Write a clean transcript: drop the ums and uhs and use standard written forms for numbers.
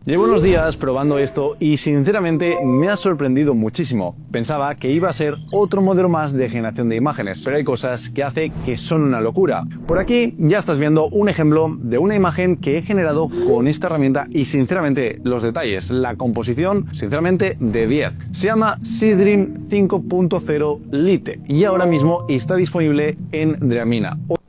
Llevo unos días probando esto y sinceramente me ha sorprendido muchísimo. Pensaba que iba a ser otro modelo más de generación de imágenes, pero hay cosas que hace que son una locura. Por aquí ya estás viendo un ejemplo de una imagen que he generado con esta herramienta y sinceramente los detalles, la composición, sinceramente de 10. Se llama Seedream 5.0 Lite y ahora mismo está disponible en Dreamina.